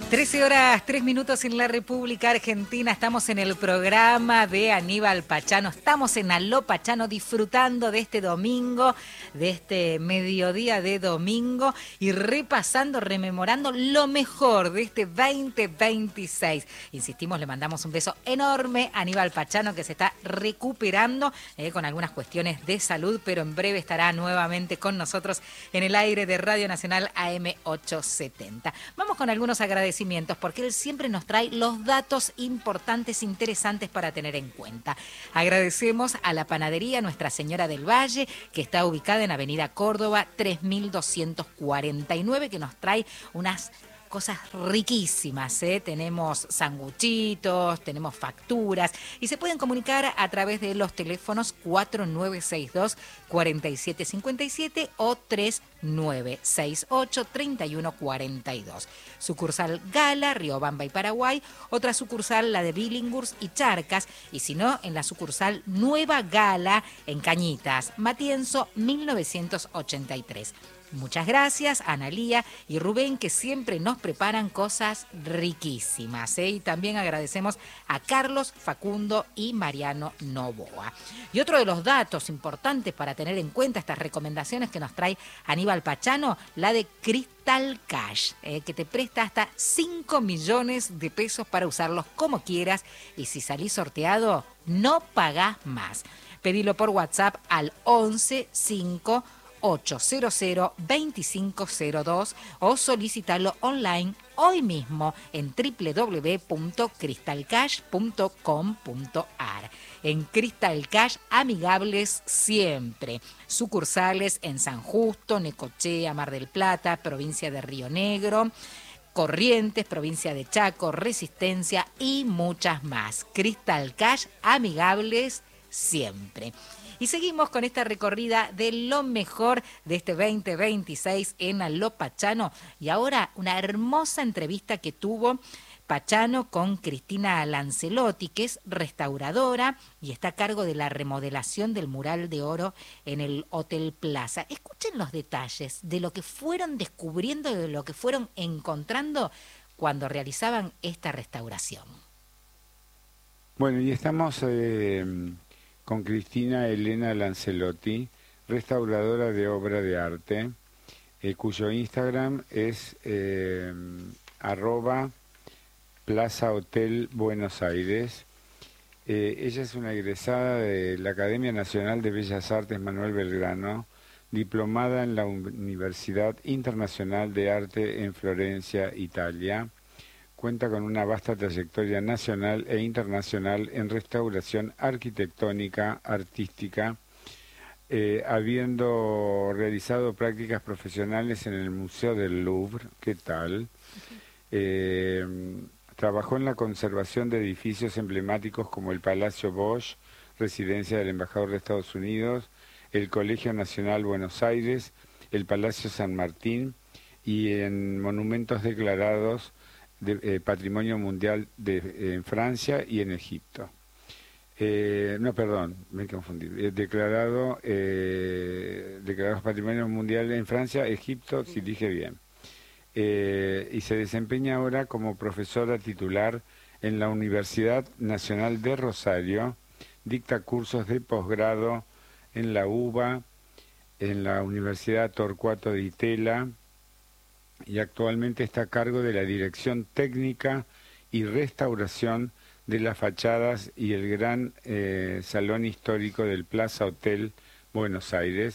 13 horas, 3 minutos en la República Argentina. Estamos en el programa de Aníbal Pachano. Estamos en Aló Pachano disfrutando de este domingo, de este mediodía de domingo y repasando, rememorando lo mejor de este 2026. Insistimos, le mandamos un beso enorme a Aníbal Pachano, que se está recuperando con algunas cuestiones de salud, pero en breve estará nuevamente con nosotros en el aire de Radio Nacional AM 870. Vamos con algunos agradecimientos, porque él siempre nos trae los datos importantes, interesantes para tener en cuenta. Agradecemos a la panadería Nuestra Señora del Valle, que está ubicada en Avenida Córdoba 3249, que nos trae unas cosas riquísimas, ¿eh? Tenemos sanguchitos, tenemos facturas y se pueden comunicar a través de los teléfonos 4962-4757 o 3968-3142. Sucursal Gala, Riobamba y Paraguay, otra sucursal la de Billinghurst y Charcas, y si no, en la sucursal Nueva Gala en Cañitas, Matienzo 1983. Muchas gracias a Analía y Rubén, que siempre nos preparan cosas riquísimas, ¿eh? Y también agradecemos a Carlos, Facundo y Mariano Novoa. Y otro de los datos importantes para tener en cuenta, estas recomendaciones que nos trae Aníbal Pachano, la de Crystal Cash, que te presta hasta 5 millones de pesos para usarlos como quieras, y si salís sorteado, no pagás más. Pedilo por WhatsApp al 11 800-2502 o solicitarlo online hoy mismo en www.crystalcash.com.ar. En Crystal Cash, amigables siempre. Sucursales en San Justo, Necochea, Mar del Plata, provincia de Río Negro, Corrientes, provincia de Chaco, Resistencia y muchas más. Crystal Cash, amigables siempre. Y seguimos con esta recorrida de lo mejor de este 2026 en Aló Pachano. Y ahora una hermosa entrevista que tuvo Pachano con Cristina Lancelotti, que es restauradora y está a cargo de la remodelación del mural de oro en el Hotel Plaza. Escuchen los detalles de lo que fueron descubriendo, de lo que fueron encontrando cuando realizaban esta restauración. Bueno, y estamos con Cristina Elena Lancelotti, restauradora de obra de arte, cuyo Instagram es @Plaza Hotel Buenos Aires. Ella es una egresada de la Academia Nacional de Bellas Artes Manuel Belgrano, diplomada en la Universidad Internacional de Arte en Florencia, Italia. Cuenta con una vasta trayectoria nacional e internacional en restauración arquitectónica, artística, habiendo realizado prácticas profesionales en el Museo del Louvre. ¿Qué tal? Trabajó en la conservación de edificios emblemáticos como el Palacio Bosch, residencia del embajador de Estados Unidos, el Colegio Nacional Buenos Aires, el Palacio San Martín, y en monumentos declarados de Patrimonio Mundial en Francia y en Egipto. No, perdón, me confundí. Declarados Patrimonio Mundial en Francia, Egipto, si dije bien. Y se desempeña ahora como profesora titular en la Universidad Nacional de Rosario. Dicta cursos de posgrado en la UBA, en la Universidad Torcuato Di Tella, y actualmente está a cargo de la dirección técnica y restauración de las fachadas y el gran salón histórico del Plaza Hotel Buenos Aires.